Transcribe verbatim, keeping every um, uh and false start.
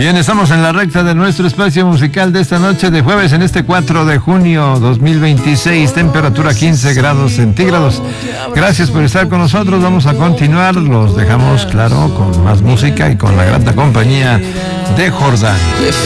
Bien, estamos en la recta de nuestro espacio musical de esta noche de jueves, en este cuatro de junio dos mil veintiséis, temperatura quince grados centígrados. Gracias por estar con nosotros, vamos a continuar, los dejamos, claro, con más música y con la grata compañía de Jordán.